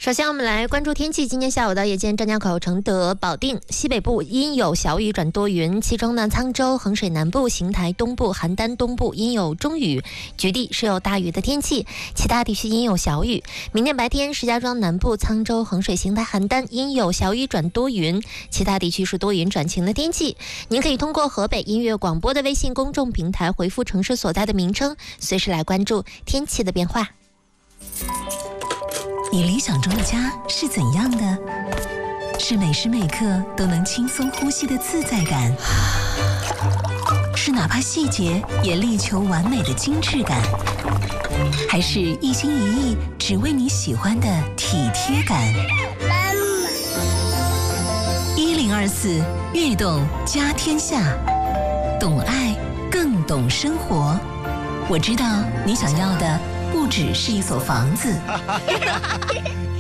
首先我们来关注天气，今天下午到夜间张家口、承德、保定西北部阴有小雨转多云，其中呢沧州、衡水南部、邢台东部、邯郸东部阴有中雨，局地是有大雨的天气，其他地区阴有小雨。明天白天石家庄南部、沧州、衡水、邢台、邯郸阴有小雨转多云，其他地区是多云转晴的天气。您可以通过河北音乐广播的微信公众平台回复城市所在的名称，随时来关注天气的变化。 你理想中的家是怎样的？是每时每刻都能轻松呼吸的自在感，是哪怕细节也力求完美的精致感，还是一心一意只为你喜欢的体贴感？1024悦动家天下，懂爱更懂生活。我知道你想要的不只是一所房子